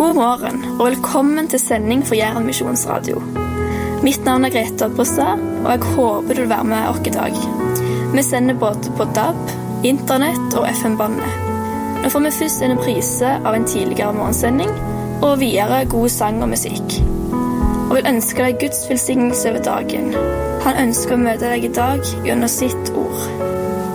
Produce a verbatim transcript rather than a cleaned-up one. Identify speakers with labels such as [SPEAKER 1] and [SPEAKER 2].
[SPEAKER 1] God morgen og velkommen til sending for Jæren Misjonsradio. Mitt navn er Grete Oppostad, og jeg håper du vil være med oss i dag. Vi sender både på D A B, internett og F M-bandet. Nå får vi først en reprise av en tidligere morgensending, og videre god sang og musikk. Og vil ønske deg Guds velsignelse over dagen. Han ønsker å møte deg i dag gjennom sitt ord.